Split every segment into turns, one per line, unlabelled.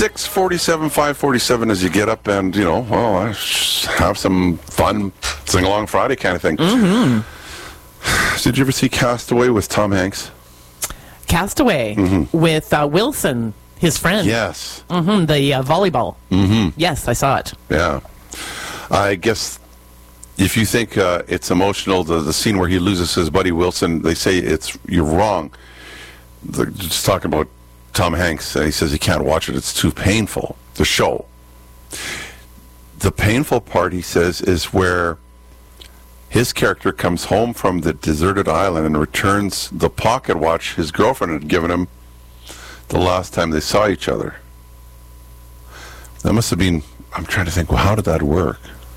6:47, 5:47 as you get up and, have some fun, sing along Friday kind of thing. Mm-hmm. Did you ever see Castaway with Tom Hanks?
Castaway with Wilson, his friend.
Yes.
The volleyball. Yes, I saw it.
Yeah. I guess if you think it's emotional, the scene where he loses his buddy Wilson, they say you're wrong. They're just talking about Tom Hanks. He says he can't watch it. It's too painful, the show. The painful part, he says, is where his character comes home from the deserted island and returns the pocket watch his girlfriend had given him the last time they saw each other. That must have been, I'm trying to think, well, how did that work?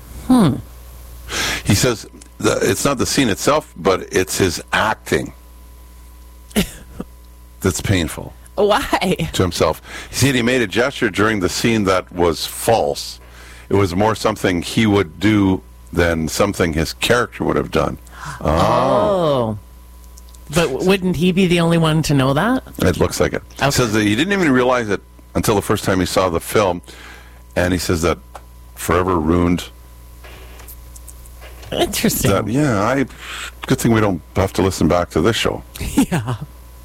He says it's not the scene itself, but it's his acting that's painful.
Why?
To himself. He said he made a gesture during the scene that was false. It was more something he would do than something his character would have done.
Oh. But wouldn't he be the only one to know that?
It looks like it.
Okay.
He says that he didn't even realize it until the first time he saw the film, and he says that forever ruined.
Interesting.
Good thing we don't have to listen back to this show.
Yeah.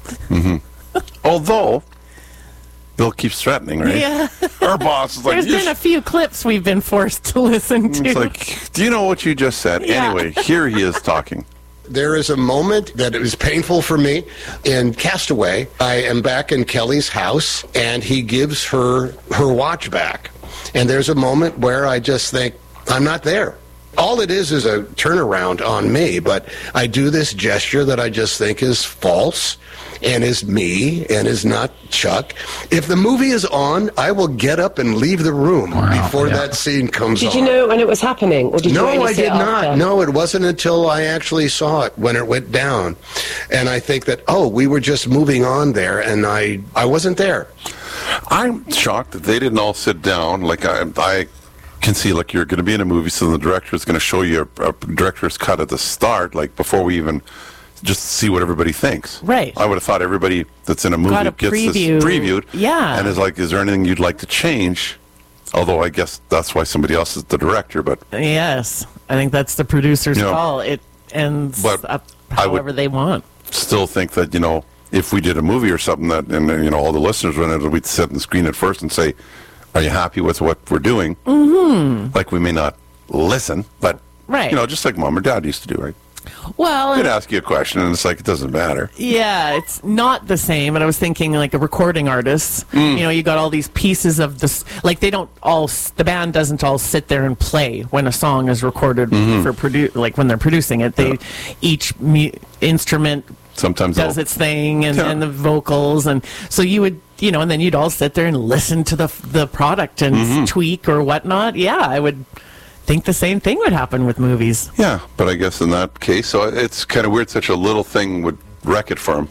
Although Bill keeps threatening, right?
Yeah.
Our boss is like,
There's been a few clips we've been forced to listen to.
It's like, do you know what you just said?
Yeah.
Anyway, here he is talking.
There is a moment that is painful for me. In Castaway, I am back in Kelly's house, and he gives her watch back. And there's a moment where I just think, I'm not there. All it is a turnaround on me, but I do this gesture that I just think is false and is me and is not Chuck. If the movie is on, I will get up and leave the room before that scene comes on.
Did you know when it was happening? Or did you
No,
only
I
see it
did not.
after?
No, it wasn't until I actually saw it when it went down. And I think that, we were just moving on there, and I wasn't there.
I'm shocked that they didn't all sit down. Like, I can see, like, you're going to be in a movie, so the director is going to show you a director's cut at the start, like, before we even just see what everybody thinks.
Right.
I would have thought everybody that's in a movie gets this previewed.
Yeah.
And is like, is there anything you'd like to change? Although I guess that's why somebody else is the director, but...
Yes. I think that's the producer's call. It ends up however they want.
Still think that, if we did a movie or something that, and all the listeners were in it, we'd sit and screen it first and say, are you happy with what we're doing? Mm-hmm. Like, we may not listen, but, just like Mom or Dad used to do, right?
Well,
They'd ask you a question, and it's like, it doesn't matter.
Yeah, it's not the same. And I was thinking, like, a recording artist, you got all these pieces of this, like, the band doesn't all sit there and play when a song is recorded when they're producing it. Each instrument
sometimes
does its thing, and the vocals, and so you would, and then you'd all sit there and listen to the product and tweak or whatnot. Yeah, I would think the same thing would happen with movies.
Yeah, but I guess in that case, so it's kind of weird such a little thing would wreck it for him.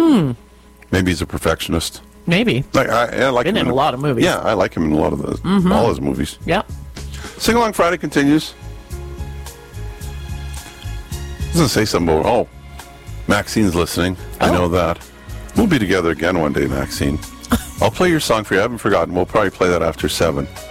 Maybe he's a perfectionist.
Maybe.
I like
been
him
in a lot of movies.
Yeah, I like him in a lot of those, all his movies.
Yeah.
Sing Along Friday continues. I was going to say something about, Maxine's listening. I know that. We'll be together again one day, Maxine. I'll play your song for you. I haven't forgotten. We'll probably play that after 7.